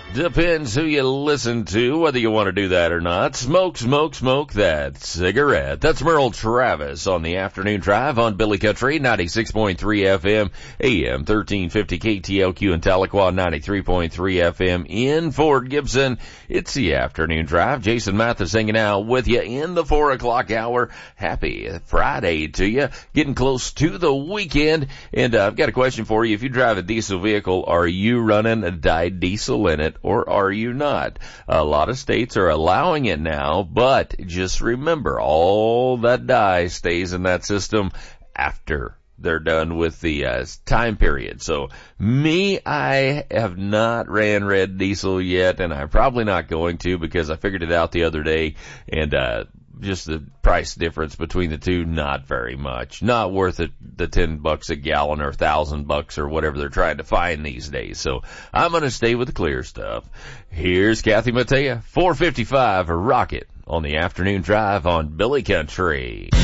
Depends who you listen to, whether you want to do that or not. Smoke that cigarette. That's Merle Travis on the afternoon drive on Billy Country, 96.3 FM, AM 1350 KTLQ in Tahlequah, 93.3 FM in Fort Gibson. It's the afternoon drive. Jason Mathis hanging out with you in the 4 o'clock hour. Happy Friday to you. Getting close to the weekend. And I've got a question for you. If you drive a diesel vehicle, are you running a dyed diesel in it? Or are you not? A lot of states are allowing it now, but just remember, all that dye stays in that system after they're done with the time period. So I have not ran red diesel yet, and I'm probably not going to because I figured it out the other day, and just the price difference between the two, not very much. Not worth it, the $10 a gallon or $1,000 or whatever they're trying to find these days. So I'm going to stay with the clear stuff. Here's Kathy Mattea, 455 Rocket on the afternoon drive on Billy Country.